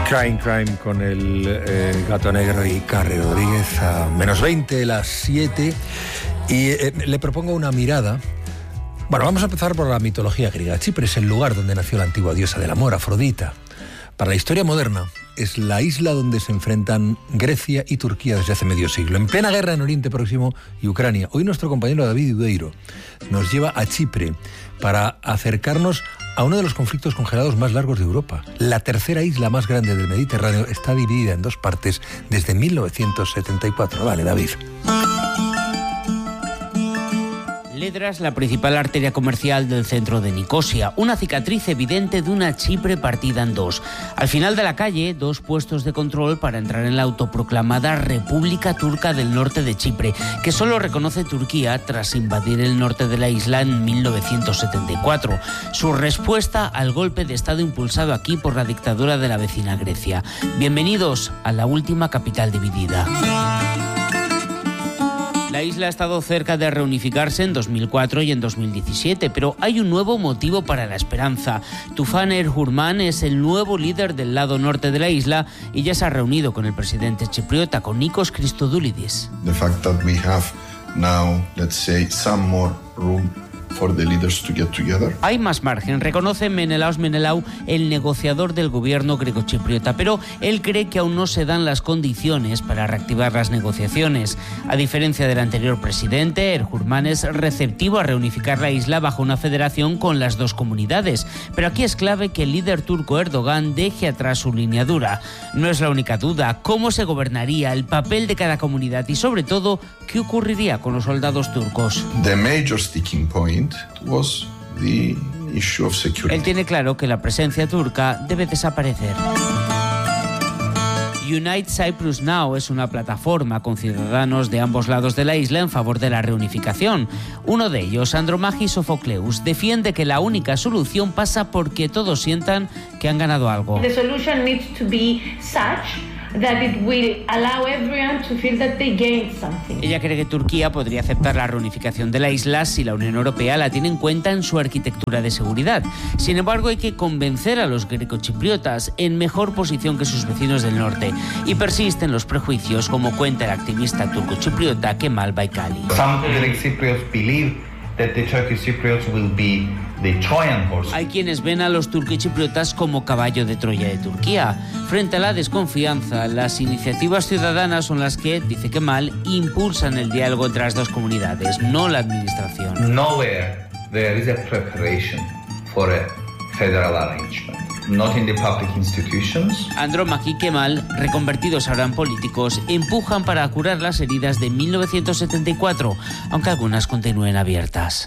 Crime con el Gato Negro y Carrie Rodríguez a menos 20, las 7. Y le propongo una mirada. Bueno, vamos a empezar por la mitología griega. Chipre es el lugar donde nació la antigua diosa del amor, Afrodita. Para la historia moderna, es la isla donde se enfrentan Grecia y Turquía desde hace medio siglo. En plena guerra en Oriente Próximo y Ucrania. Hoy nuestro compañero David Udeiro nos lleva a Chipre para acercarnos a uno de los conflictos congelados más largos de Europa. La tercera isla más grande del Mediterráneo está dividida en dos partes desde 1974. Vale, David. Ledra es la principal arteria comercial del centro de Nicosia, una cicatriz evidente de una Chipre partida en dos. Al final de la calle, dos puestos de control para entrar en la autoproclamada República Turca del Norte de Chipre, que solo reconoce Turquía tras invadir el norte de la isla en 1974. Su respuesta al golpe de Estado impulsado aquí por la dictadura de la vecina Grecia. Bienvenidos a la última capital dividida. La isla ha estado cerca de reunificarse en 2004 y en 2017, pero hay un nuevo motivo para la esperanza. Tufan Erhurman es el nuevo líder del lado norte de la isla y ya se ha reunido con el presidente chipriota, con Nikos Christodoulidis. The fact that we have now, let's say, some more room for the leaders to get together. Hay más margen, reconoce Menelaos Menelau, el negociador del gobierno grecochipriota, pero él cree que aún no se dan las condiciones para reactivar las negociaciones. A diferencia del anterior presidente, Erhurman es receptivo a reunificar la isla bajo una federación con las dos comunidades, pero aquí es clave que el líder turco Erdogan deje atrás su línea dura. No es la única duda, cómo se gobernaría, el papel de cada comunidad y sobre todo, qué ocurriría con los soldados turcos. The major sticking point was the issue of security. Él tiene claro que la presencia turca debe desaparecer. Unite Cyprus Now es una plataforma con ciudadanos de ambos lados de la isla en favor de la reunificación. Uno de ellos, Andromachis Sofocleus, defiende que la única solución pasa porque todos sientan que han ganado algo. The solution needs to be such that it will allow everyone to feel that they gained something. Ella cree que Turquía podría aceptar la reunificación de la isla si la Unión Europea la tiene en cuenta en su arquitectura de seguridad. Sin embargo, hay que convencer a los grecochipriotas en mejor posición que sus vecinos del norte. Y persisten los prejuicios, como cuenta el activista turco-chipriota Kemal Baykali. Some Greek Cypriots believe that the Turkish Cypriots will be the Trojan horse. Hay quienes ven a los turcochipriotas como caballo de Troya de Turquía. Frente a la desconfianza, las iniciativas ciudadanas son las que, dice Kemal, impulsan el diálogo entre las dos comunidades, no la administración. Nowhere there is a preparation for a federal arrangement. Not in the public institutions. Andromachi y Kemal, reconvertidos ahora en políticos, empujan para curar las heridas de 1974, aunque algunas continúen abiertas.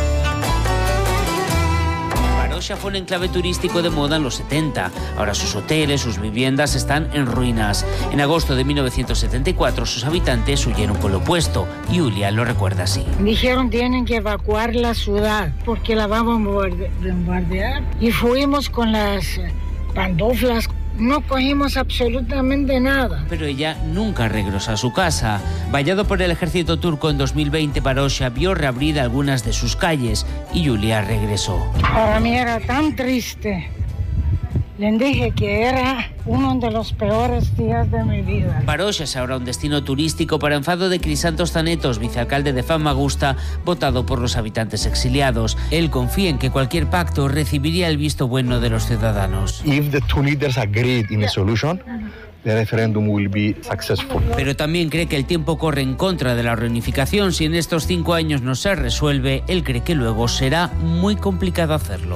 Varosha fue un enclave turístico de moda en los 70. Ahora sus hoteles, sus viviendas están en ruinas. En agosto de 1974 sus habitantes huyeron con lo opuesto. Yulia lo recuerda así. Dijeron tienen que evacuar la ciudad porque la vamos a bombardear. Y fuimos con las pantuflas. No cogimos absolutamente nada. Pero ella nunca regresó a su casa. Vallado por el ejército turco en 2020, Varosha vio reabrir algunas de sus calles y Yulia regresó. Para mí era tan triste. Les dije que era uno de los peores días de mi vida. Varosha es ahora un destino turístico para enfado de Crisantos Zanetos, vicealcalde de Famagusta, votado por los habitantes exiliados. Él confía en que cualquier pacto recibiría el visto bueno de los ciudadanos. If the two leaders agreed in a solution, the referendum will be successful. Pero también cree que el tiempo corre en contra de la reunificación. Si en estos 5 años no se resuelve, él cree que luego será muy complicado hacerlo.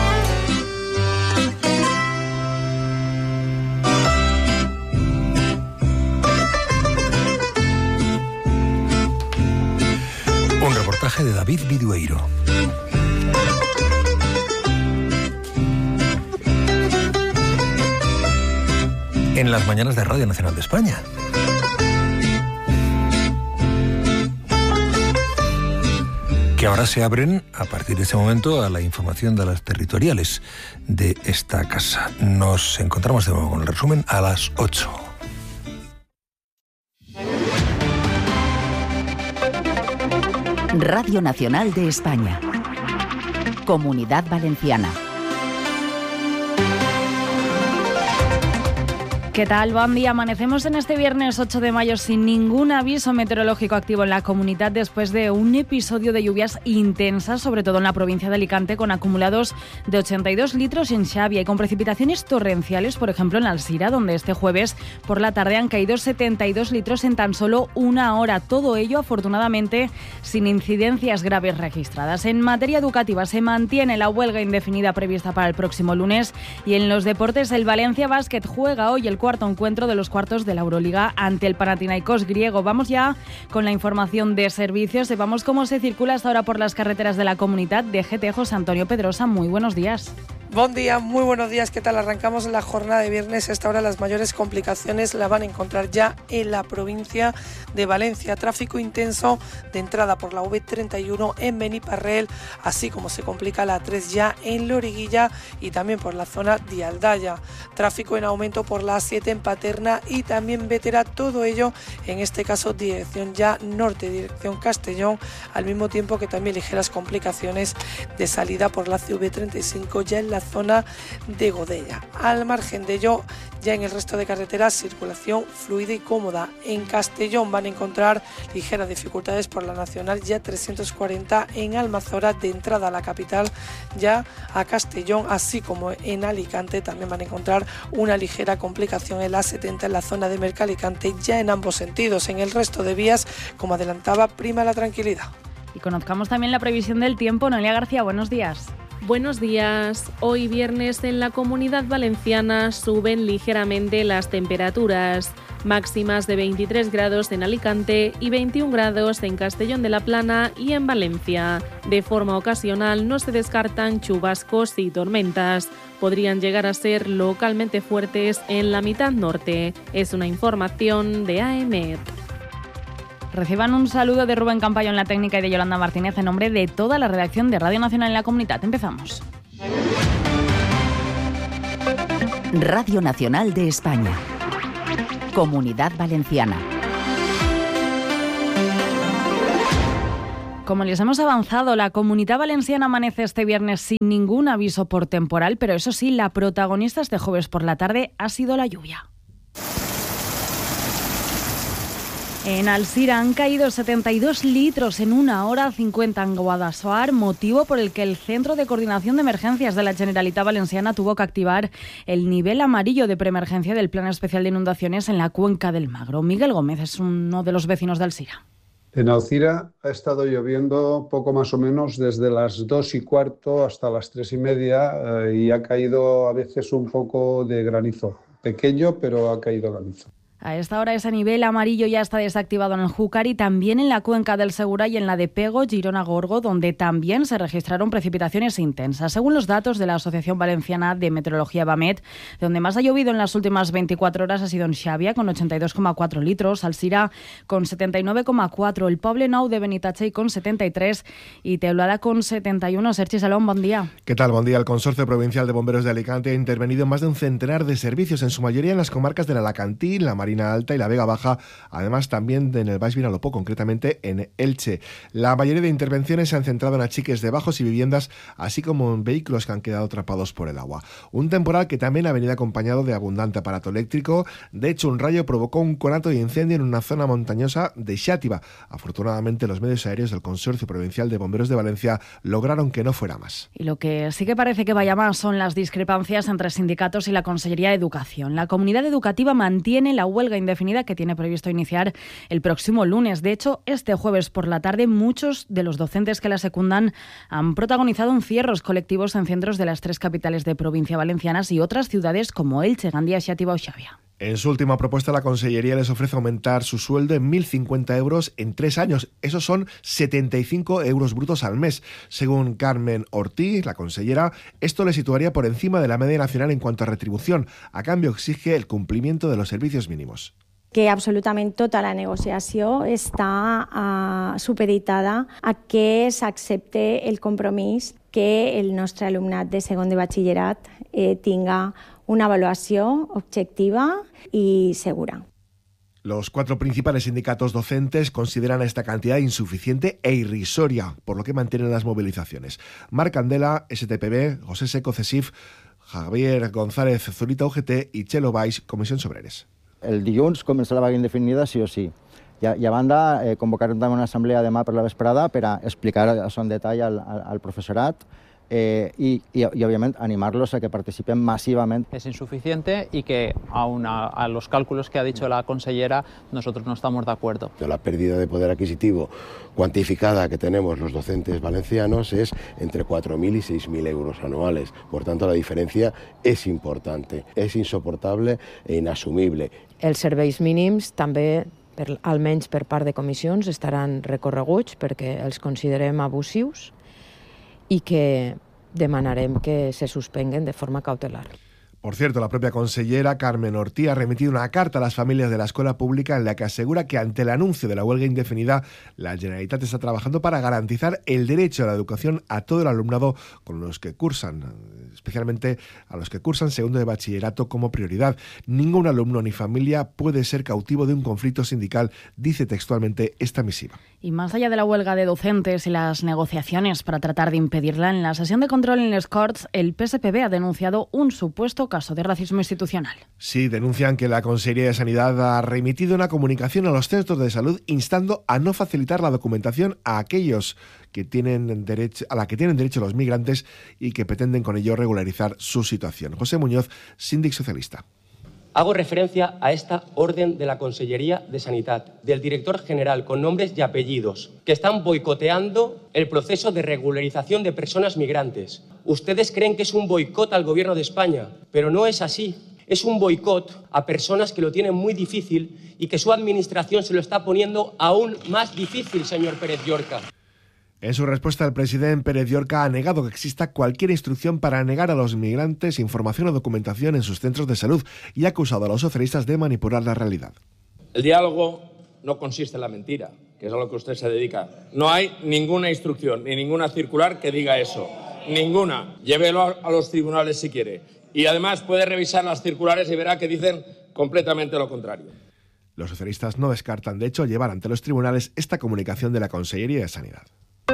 Un reportaje de David Vidueiro. En las mañanas de Radio Nacional de España. Que ahora se abren, a partir de ese momento, a la información de las territoriales de esta casa. Nos encontramos de nuevo con el resumen a las 8. Radio Nacional de España. Comunidad Valenciana. ¿Qué tal? Buen día. Amanecemos en este viernes 8 de mayo sin ningún aviso meteorológico activo en la comunidad después de un episodio de lluvias intensas, sobre todo en la provincia de Alicante, con acumulados de 82 litros en Xàbia y con precipitaciones torrenciales, por ejemplo en Alzira, donde este jueves por la tarde han caído 72 litros en tan solo una hora. Todo ello, afortunadamente, sin incidencias graves registradas. En materia educativa se mantiene la huelga indefinida prevista para el próximo lunes y en los deportes el Valencia Basket juega hoy el cuarto encuentro de los cuartos de la Euroliga ante el Panathinaikos griego. Vamos ya con la información de servicios y vamos cómo se circula hasta ahora por las carreteras de la comunidad. De GT, José Antonio Pedrosa, muy buenos días. Buen día, muy buenos días. ¿Qué tal? Arrancamos la jornada de viernes. A esta hora las mayores complicaciones la van a encontrar ya en la provincia de Valencia. Tráfico intenso de entrada por la V31 en Beniparrell, así como se complica la A3 ya en Loriguilla y también por la zona de Aldaya. Tráfico en aumento por la A7 en Paterna y también Bétera. Todo ello, en este caso, dirección ya norte, dirección Castellón, al mismo tiempo que también ligeras complicaciones de salida por la CV35 ya en la zona de Godella. Al margen de ello, ya en el resto de carreteras, circulación fluida y cómoda. En Castellón van a encontrar ligeras dificultades por la nacional ya 340 en Almazora, de entrada a la capital ya a Castellón, así como en Alicante también van a encontrar una ligera complicación en la 70 en la zona de Mercalicante, ya en ambos sentidos. En el resto de vías, como adelantaba, prima la tranquilidad. Y conozcamos también la previsión del tiempo. Noelia García, buenos días. Buenos días. Hoy viernes en la Comunidad Valenciana suben ligeramente las temperaturas. Máximas de 23 grados en Alicante y 21 grados en Castellón de la Plana y en Valencia. De forma ocasional no se descartan chubascos y tormentas. Podrían llegar a ser localmente fuertes en la mitad norte. Es una información de AEMET. Reciban un saludo de Rubén Campayo en la técnica y de Yolanda Martínez en nombre de toda la redacción de Radio Nacional en la Comunidad. Empezamos. Radio Nacional de España. Comunidad Valenciana. Como les hemos avanzado, la Comunidad Valenciana amanece este viernes sin ningún aviso por temporal, pero eso sí, la protagonista este jueves por la tarde ha sido la lluvia. En Alzira han caído 72 litros en una hora, 50 en Guadassuar, motivo por el que el Centro de Coordinación de Emergencias de la Generalitat Valenciana tuvo que activar el nivel amarillo de preemergencia del Plan Especial de Inundaciones en la cuenca del Magro. Miguel Gómez es uno de los vecinos de Alzira. En Alzira ha estado lloviendo poco más o menos desde las 2:15 hasta las 3:30 y ha caído a veces un poco de granizo. Pequeño, pero ha caído granizo. A esta hora ese nivel amarillo ya está desactivado en el Júcar y también en la cuenca del Segura y en la de Pego, Girona-Gorgo, donde también se registraron precipitaciones intensas. Según los datos de la Asociación Valenciana de Meteorología BAMET, donde más ha llovido en las últimas 24 horas ha sido en Xàbia, con 82,4 litros, Alzira con 79,4, el Poble Nou de Benitatxell con 73 y Teulada con 71. Sergi Salón, buen día. ¿Qué tal? Buen día. El Consorcio Provincial de Bomberos de Alicante ha intervenido en más de un centenar de servicios, en su mayoría en las comarcas del Alacantí, la Marina Alta y la Vega Baja, además también en el Baix Vinalopó, concretamente en Elche. La mayoría de intervenciones se han centrado en achiques de bajos y viviendas, así como en vehículos que han quedado atrapados por el agua. Un temporal que también ha venido acompañado de abundante aparato eléctrico. De hecho, un rayo provocó un conato de incendio en una zona montañosa de Xàtiva. Afortunadamente, los medios aéreos del Consorcio Provincial de Bomberos de Valencia lograron que no fuera más. Y lo que sí que parece que vaya más son las discrepancias entre sindicatos y la Consellería de Educación. La comunidad educativa mantiene la huelga indefinida que tiene previsto iniciar el próximo lunes. De hecho, este jueves por la tarde muchos de los docentes que la secundan han protagonizado encierros colectivos en centros de las 3 capitales de provincia valencianas y otras ciudades como Elche, Gandía, Xàtiva o Xàbia. En su última propuesta, la Consellería les ofrece aumentar su sueldo en 1.050 euros en 3 años. Esos son 75 euros brutos al mes. Según Carmen Ortiz, la consellera, esto le situaría por encima de la media nacional en cuanto a retribución. A cambio, exige el cumplimiento de los servicios mínimos. Que absolutament tota la negociació està supeditada a que s'accepte el compromís que el nostre alumnat de segon de batxillerat tinga una avaluació objectiva y segura. Los 4 principales sindicatos docentes consideran esta cantidad insuficiente e irrisoria, por lo que mantienen las movilizaciones. Marc Candela, STPB, José Seco, CESIF, Javier González Zurita, UGT, i Txelo Baix, Comissions Obreres. El dilluns comença la vaga indefinida sí o sí. I a banda, convocarem també una assemblea demà per la vesprada per a explicar això en detall al profesorat y obviamente animarlos a que participen masivamente. Es insuficiente y que aun a los cálculos que ha dicho la consellera nosotros no estamos de acuerdo. La pérdida de poder adquisitivo cuantificada que tenemos los docentes valencianos es entre 4.000 y 6.000 euros anuales. Por tanto, la diferencia es importante, es insoportable e inasumible. Els serveis mínims també, almenys per part de comissions, estaran recorreguts perquè els considerem abusius y que demanarem que se suspenguen de forma cautelar. Por cierto, la propia consellera Carmen Ortí ha remitido una carta a las familias de la escuela pública en la que asegura que ante el anuncio de la huelga indefinida, la Generalitat está trabajando para garantizar el derecho a la educación a todo el alumnado con los que cursan, especialmente a los que cursan segundo de bachillerato como prioridad. Ningún alumno ni familia puede ser cautivo de un conflicto sindical, dice textualmente esta misiva. Y más allá de la huelga de docentes y las negociaciones para tratar de impedirla, en la sesión de control en les Corts, el PSPB ha denunciado un supuesto caso de racismo institucional. Sí, denuncian que la Consellería de Sanidad ha remitido una comunicación a los centros de salud instando a no facilitar la documentación a aquellos que tienen derecho, a la que tienen derecho los migrantes y que pretenden con ello regularizar su situación. José Muñoz, síndic socialista. Hago referencia a esta orden de la Consellería de Sanidad, del director general con nombres y apellidos, que están boicoteando el proceso de regularización de personas migrantes. Ustedes creen que es un boicot al Gobierno de España, pero no es así. Es un boicot a personas que lo tienen muy difícil y que su administración se lo está poniendo aún más difícil, señor Pérez Llorca. En su respuesta, el presidente Pérez Llorca ha negado que exista cualquier instrucción para negar a los migrantes información o documentación en sus centros de salud y ha acusado a los socialistas de manipular la realidad. El diálogo no consiste en la mentira, que es a lo que usted se dedica. No hay ninguna instrucción ni ninguna circular que diga eso. Ninguna. Llévelo a los tribunales si quiere. Y además puede revisar las circulares y verá que dicen completamente lo contrario. Los socialistas no descartan, de hecho, llevar ante los tribunales esta comunicación de la Consellería de Sanidad.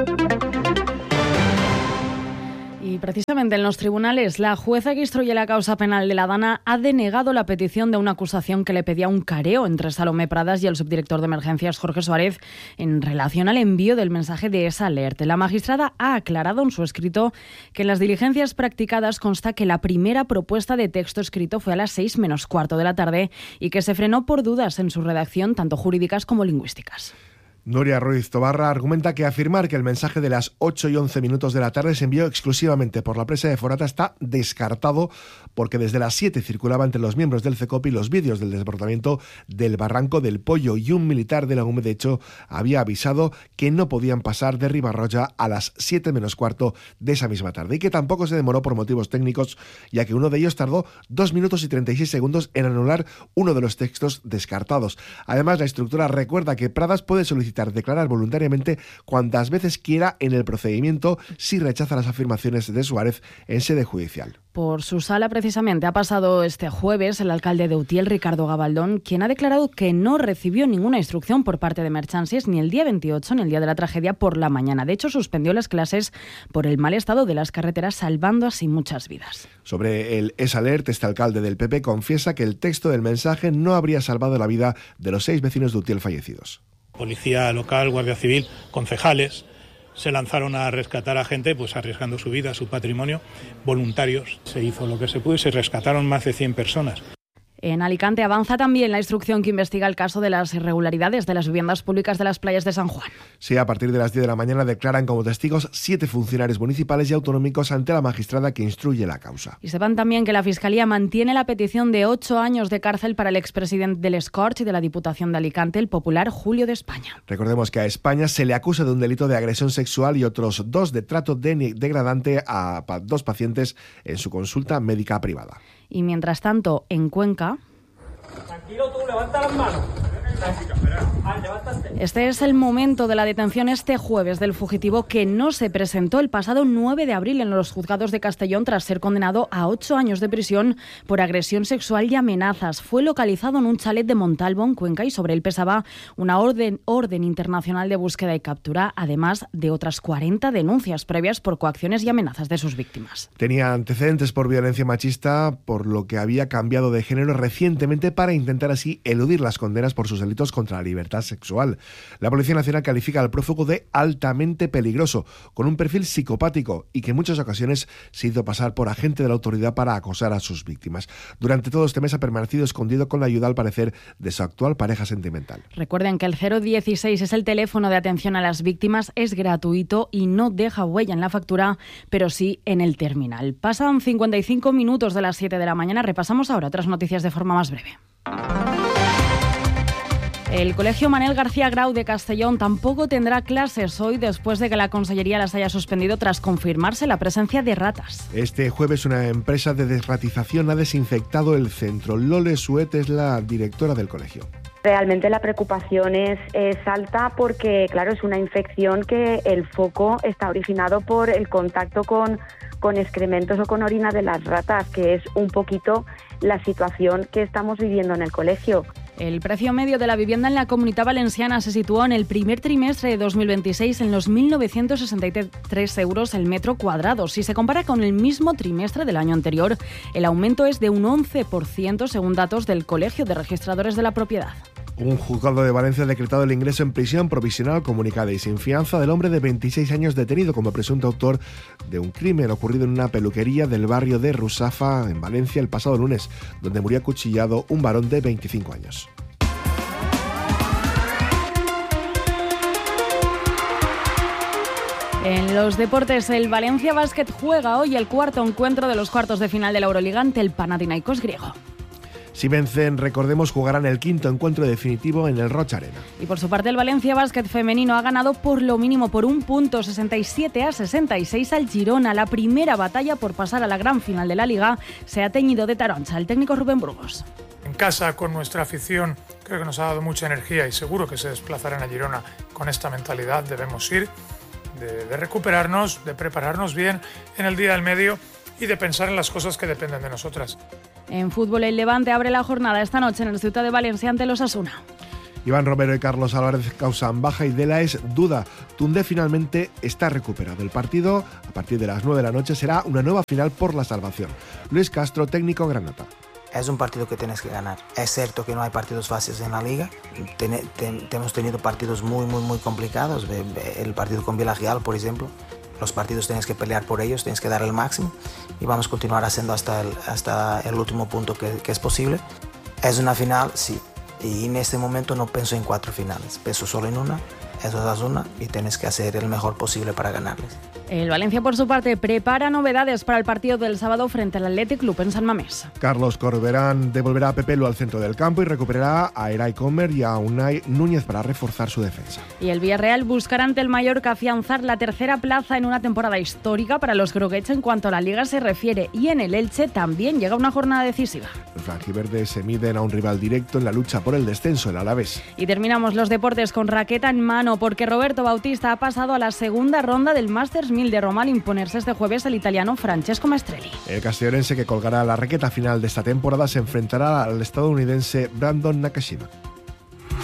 Y precisamente en los tribunales, la jueza que instruye la causa penal de la Dana ha denegado la petición de una acusación que le pedía un careo entre Salomé Pradas y el subdirector de emergencias Jorge Suárez en relación al envío del mensaje de esa alerta. La magistrada ha aclarado en su escrito que en las diligencias practicadas consta que la primera propuesta de texto escrito fue a las 6 menos cuarto de la tarde y que se frenó por dudas en su redacción, tanto jurídicas como lingüísticas. Nuria Ruiz Tobarra argumenta que afirmar que el mensaje de las 8 y 11 minutos de la tarde se envió exclusivamente por la presa de Forata está descartado porque desde las 7 circulaba entre los miembros del CECOPI los vídeos del desbordamiento del Barranco del Pollo y un militar de la UME, de hecho, había avisado que no podían pasar de Ribarroya a las 7 menos cuarto de esa misma tarde y que tampoco se demoró por motivos técnicos, ya que uno de ellos tardó 2 minutos y 36 segundos en anular uno de los textos descartados. Además, la instructora recuerda que Pradas puede solicitar declarar voluntariamente cuantas veces quiera en el procedimiento si rechaza las afirmaciones de Suárez en sede judicial. Por su sala, precisamente, ha pasado este jueves el alcalde de Utiel, Ricardo Gabaldón, quien ha declarado que no recibió ninguna instrucción por parte de Emerchancies ni el día 28 ni el día de la tragedia por la mañana. De hecho, suspendió las clases por el mal estado de las carreteras, salvando así muchas vidas. Sobre el EsAlert, este alcalde del PP confiesa que el texto del mensaje no habría salvado la vida de los 6 vecinos de Utiel fallecidos. Policía local, Guardia Civil, concejales, se lanzaron a rescatar a gente, pues arriesgando su vida, su patrimonio, voluntarios. Se hizo lo que se pudo y se rescataron más de 100 personas. En Alicante avanza también la instrucción que investiga el caso de las irregularidades de las viviendas públicas de las playas de San Juan. Sí, a partir de las 10 de la mañana declaran como testigos 7 funcionarios municipales y autonómicos ante la magistrada que instruye la causa. Y sepan también que la Fiscalía mantiene la petición de 8 años de cárcel para el expresidente del Escorch y de la Diputación de Alicante, el popular Julio de España. Recordemos que a España se le acusa de un delito de agresión sexual y otros 2 de trato degradante a 2 pacientes en su consulta médica privada. Y mientras tanto, en Cuenca... Tranquilo tú, levanta las manos. Este es el momento de la detención este jueves del fugitivo que no se presentó el pasado 9 de abril en los juzgados de Castellón tras ser condenado a 8 años de prisión por agresión sexual y amenazas. Fue localizado en un chalet de Montalvo, en Cuenca, y sobre él pesaba una orden internacional de búsqueda y captura, además de otras 40 denuncias previas por coacciones y amenazas de sus víctimas. Tenía antecedentes por violencia machista, por lo que había cambiado de género recientemente para intentar así eludir las condenas por sus delitos contra la libertad sexual. La Policía Nacional califica al prófugo de altamente peligroso, con un perfil psicopático y que en muchas ocasiones se hizo pasar por agente de la autoridad para acosar a sus víctimas. Durante todo este mes ha permanecido escondido con la ayuda, al parecer, de su actual pareja sentimental. Recuerden que el 016 es el teléfono de atención a las víctimas, es gratuito y no deja huella en la factura, pero sí en el terminal. Pasan 55 minutos de las 7 de la mañana. Repasamos ahora otras noticias de forma más breve. El Colegio Manel García Grau de Castellón tampoco tendrá clases hoy después de que la Consellería las haya suspendido tras confirmarse la presencia de ratas. Este jueves una empresa de desratización ha desinfectado el centro. Lole Suet es la directora del colegio. Realmente la preocupación es alta porque, claro, es una infección que el foco está originado por el contacto con excrementos o con orina de las ratas, que es un poquito la situación que estamos viviendo en el colegio. El precio medio de la vivienda en la Comunitat Valenciana se situó en el primer trimestre de 2026 en los 1.963 euros el metro cuadrado. Si se compara con el mismo trimestre del año anterior, el aumento es de un 11% según datos del Colegio de Registradores de la Propiedad. Un juzgado de Valencia ha decretado el ingreso en prisión provisional comunicada y sin fianza del hombre de 26 años detenido como presunto autor de un crimen ocurrido en una peluquería del barrio de Rusafa, en Valencia, el pasado lunes, donde murió acuchillado un varón de 25 años. En los deportes, el Valencia Basket juega hoy el cuarto encuentro de los cuartos de final de la Euroliga ante el Panathinaikos griego. Si vencen, recordemos, jugarán el quinto encuentro definitivo en el Rocha Arena. Y por su parte, el Valencia Basket femenino ha ganado por lo mínimo por un punto, 67-66 al Girona. La primera batalla por pasar a la gran final de la Liga se ha teñido de taroncha. El técnico Rubén Burgos. En casa, con nuestra afición, creo que nos ha dado mucha energía y seguro que se desplazarán a Girona con esta mentalidad. Debemos ir, de recuperarnos, de prepararnos bien en el día del medio y de pensar en las cosas que dependen de nosotras. En fútbol, el Levante abre la jornada esta noche en el Ciutat de Valencia ante los Osasuna. Iván Romero y Carlos Álvarez causan baja y Dela es duda. Tunde finalmente está recuperado. El partido, a partir de las 9 de la noche, será una nueva final por la salvación. Luis Castro, técnico Granota. Es un partido que tienes que ganar. Es cierto que no hay partidos fáciles en la liga. Hemos tenido partidos muy complicados. El partido con Villarreal, por ejemplo. Los partidos tienes que pelear por ellos, tienes que dar el máximo y vamos a continuar haciendo hasta el último punto que es posible. Es una final, sí, y en este momento no pienso en 4 finales, pienso solo en una, eso es una y tienes que hacer el mejor posible para ganarles. El Valencia, por su parte, prepara novedades para el partido del sábado frente al Athletic Club en San Mamés. Carlos Corberán devolverá a Pepelu al centro del campo y recuperará a Eray Comer y a Unai Núñez para reforzar su defensa. Y el Villarreal buscará ante el Mallorca afianzar la tercera plaza en una temporada histórica para los groguets en cuanto a la Liga se refiere. Y en el Elche también llega una jornada decisiva. Los franjiverdes se miden a un rival directo en la lucha por el descenso, el Alavés. Y terminamos los deportes con raqueta en mano porque Roberto Bautista ha pasado a la segunda ronda del Masters 1000 de Roma al imponerse este jueves al italiano Francesco Maestrelli. El castellonense, que colgará la raqueta final de esta temporada, se enfrentará al estadounidense Brandon Nakashima.